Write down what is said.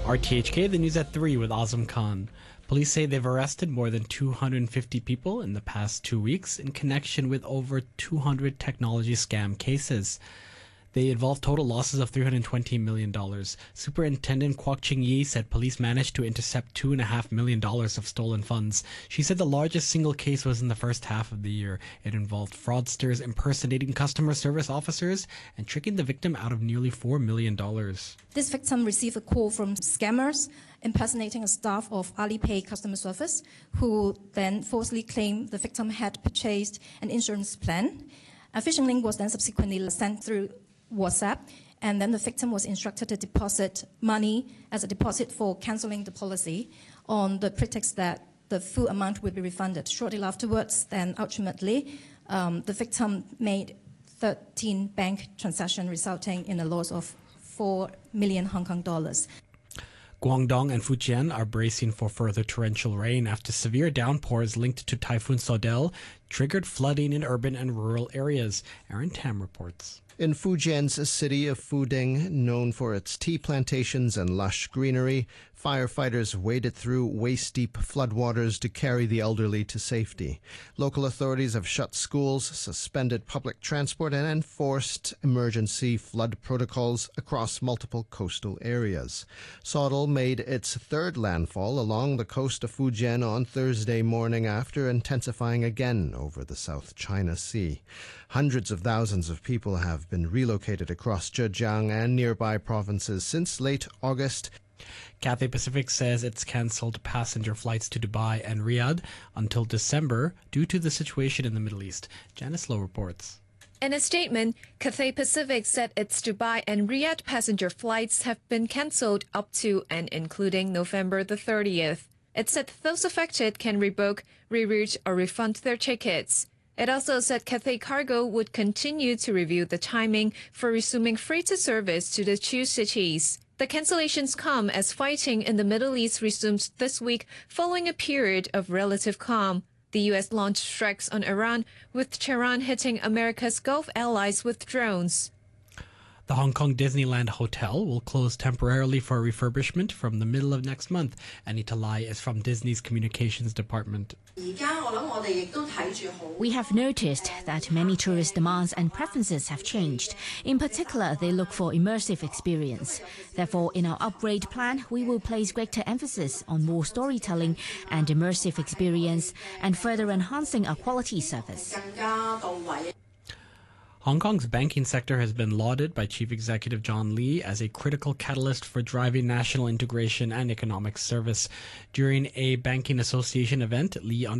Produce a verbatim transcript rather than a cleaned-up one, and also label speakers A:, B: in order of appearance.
A: R T H K, the news at three with Azam Khan. Police say they've arrested more than two hundred fifty people in the past two weeks in connection with over two hundred technology scam cases. They involved total losses of three hundred twenty million dollars. Superintendent Kwok Ching Yi said police managed to intercept two point five million dollars of stolen funds. She said the largest single case was in the first half of the year. It involved fraudsters impersonating customer service officers and tricking the victim out of nearly four million dollars.
B: This victim received a call from scammers impersonating a staff of Alipay customer service, who then falsely claimed the victim had purchased an insurance plan. A phishing link was then subsequently sent through WhatsApp, and then the victim was instructed to deposit money as a deposit for cancelling the policy on the pretext that the full amount would be refunded. Shortly afterwards, then ultimately, um, the victim made thirteen bank transactions, resulting in a loss of four million Hong Kong dollars.
A: Guangdong and Fujian are bracing for further torrential rain after severe downpours linked to Typhoon Sodel triggered flooding in urban and rural areas. Aaron Tam reports.
C: In Fujian's city of Fuding, known for its tea plantations and lush greenery, firefighters waded through waist-deep floodwaters to carry the elderly to safety. Local authorities have shut schools, suspended public transport, and enforced emergency flood protocols across multiple coastal areas. Sodel made its third landfall along the coast of Fujian on Thursday morning after intensifying again over the South China Sea. Hundreds of thousands of people have been relocated across Zhejiang and nearby provinces since late August.
A: Cathay Pacific says it's cancelled passenger flights to Dubai and Riyadh until December due to the situation in the Middle East. Janice Lowe reports.
D: In a statement, Cathay Pacific said its Dubai and Riyadh passenger flights have been cancelled up to and including November the thirtieth. It said those affected can rebook, reroute, or refund their tickets. It also said Cathay Cargo would continue to review the timing for resuming freighter service to the two cities. The cancellations come as fighting in the Middle East resumes this week following a period of relative calm. The U S launched strikes on Iran, with Tehran hitting America's Gulf allies with drones.
A: The Hong Kong Disneyland Hotel will close temporarily for refurbishment from the middle of next month. Anita Lai is from Disney's communications department.
E: We have noticed that many tourist demands and preferences have changed. In particular, they look for immersive experience. Therefore, in our upgrade plan, we will place greater emphasis on more storytelling and immersive experience and further enhancing our quality service.
A: Hong Kong's banking sector has been lauded by Chief Executive John Lee as a critical catalyst for driving national integration and economic service. During a Banking Association event, Lee